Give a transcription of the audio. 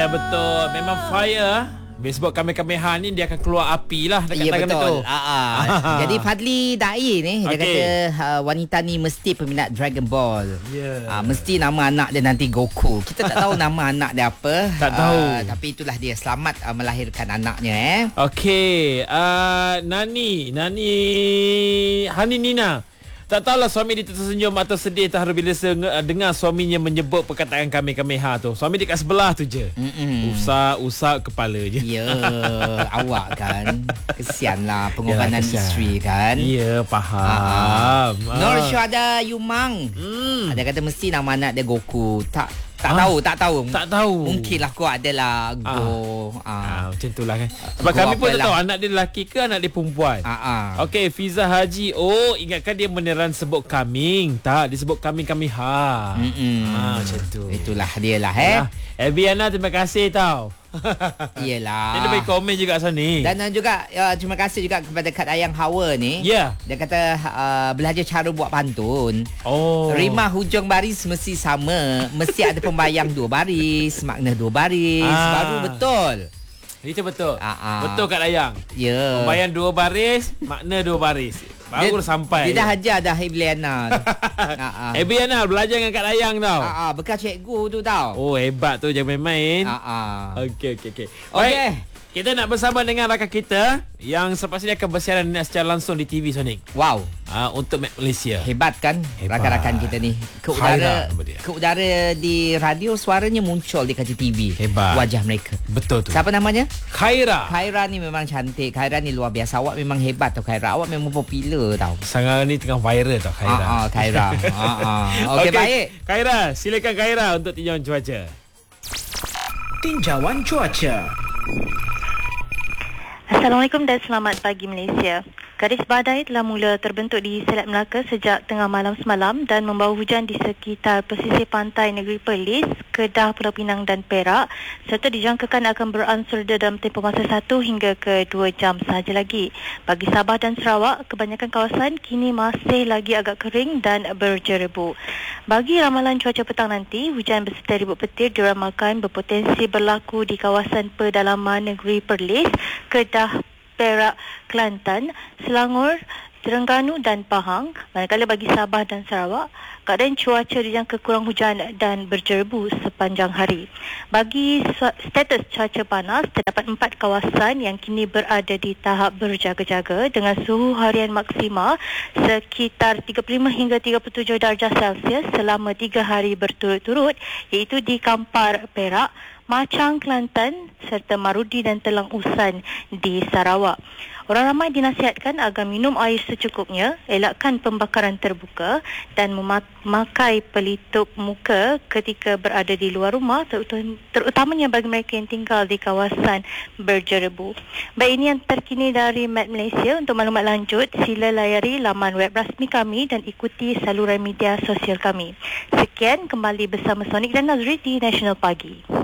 Ya, betul. Memang fire. Sebab Kamehameha ni dia akan keluar api lah dekat tangan betul. tu. Jadi Fadli Dai ni dia kata wanita ni mesti peminat Dragon Ball. Mesti nama anak dia nanti Goku. Kita tak tahu nama anak dia apa. Tak tahu. Tapi itulah dia selamat melahirkan anaknya. Okey, Nani Hani Nina. Tak tahulah suami dia tersenyum atau sedih terharu bila dengar suaminya menyebut perkataan Kamehameha tu. Suami dia kat sebelah tu je. Usap kepala je. Ya, awak kan. Kesianlah pengorbanan isteri kan. Ya, faham. Nur Syuhada Yumang. Dia kata mesti nama anak dia Goku. Tak tahu. Mungkinlah kau adalah macam itulah kan. Sebab kami pun tak tahu anak dia lelaki ke anak dia perempuan. Okey, Fiza Haji. Ingatkan dia beneran sebut kambing. Tak, dia sebut kambing-kambingha. Macam tu. Itulah dia lah Ebiana, terima kasih tau. Iyalah. Dia bagi komen juga sana ni. Dan juga terima kasih juga kepada Kak Dayang Hawa ni. Ya. Dia kata belajar cara buat pantun. Rimah hujung baris mesti sama. Mesti ada pembayang 2 baris, makna 2 baris. Baru betul. Itu betul. Betul Kak Dayang. Ya. Pembayang 2 baris, makna 2 baris. Baru sampai. Dia dah ajar dah Ebiliana. Ebiliana belajar dengan Kak Dayang tau. Bekas cikgu tu tau. Hebat tu, jangan main-main. Okey. Baik. Kita nak bersama dengan rakan kita yang selepas ini akan bersiaran secara langsung di TV Sonic. Wow. Untuk Map Malaysia. Hebat kan rakan-rakan kita ni. Ke udara di radio, suaranya muncul di kaca TV. Hebat. Wajah mereka. Betul tu. Siapa namanya? Khaira. Khaira ni memang cantik. Khaira ni luar biasa. Awak memang hebat tau Khaira. Awak memang popular tau. Sekarang ni tengah viral tau Khaira. Khaira. Okey, baik. Khaira, silakan Khaira untuk tinjauan cuaca. Tinjauan cuaca. Assalamualaikum dan selamat pagi Malaysia. Garis badai telah mula terbentuk di Selat Melaka sejak tengah malam semalam dan membawa hujan di sekitar pesisir pantai negeri Perlis, Kedah, Pulau Pinang dan Perak serta dijangkakan akan beransur reda dalam tempoh masa 1 hingga ke 2 jam sahaja lagi. Bagi Sabah dan Sarawak, kebanyakan kawasan kini masih lagi agak kering dan berjerebu. Bagi ramalan cuaca petang nanti, hujan beserta ribut petir diramalkan berpotensi berlaku di kawasan pedalaman negeri Perlis, Kedah, Perak, Kelantan, Selangor, Terengganu dan Pahang. Manakala bagi Sabah dan Sarawak, keadaan cuaca dijangka kurang hujan dan berjerebu sepanjang hari. Bagi status cuaca panas, terdapat 4 kawasan yang kini berada di tahap berjaga-jaga dengan suhu harian maksima sekitar 35 hingga 37 darjah Celsius selama 3 hari berturut-turut, iaitu di Kampar, Perak, Machang, Kelantan serta Marudi dan Telang Usan di Sarawak. Orang ramai dinasihatkan agar minum air secukupnya, elakkan pembakaran terbuka dan memakai pelitup muka ketika berada di luar rumah, terutamanya bagi mereka yang tinggal di kawasan berjerebu. Baik, ini yang terkini dari Map Malaysia. Untuk maklumat lanjut, sila layari laman web rasmi kami dan ikuti saluran media sosial kami. Sekian, kembali bersama Sonic dan Nazri di National Pagi.